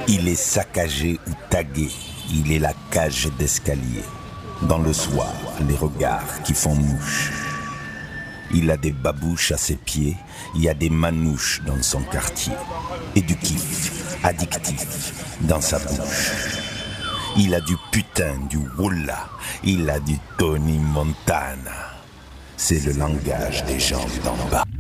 Il est saccagé ou tagué, il est la cage d'escalier. Dans le soir, les regards qui font mouche. Il a des babouches à ses pieds, il y a des manouches dans son quartier. Et du kiff, addictif, dans sa bouche. Il a du putain, du woula, il a du Tony Montana. C'est le langage des gens d'en bas.